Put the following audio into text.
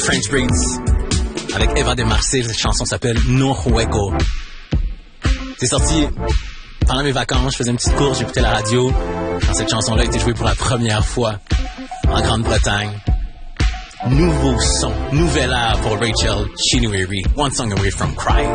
French Breeds avec Eva de Marseille. Cette chanson s'appelle No Juego. C'est sorti pendant mes vacances. Je faisais une petite course, j'écoutais la radio. Quand cette chanson-là a été jouée pour la première fois en Grande-Bretagne. Nouveau son, nouvel art pour Rachel Chinouri. One song away from crying.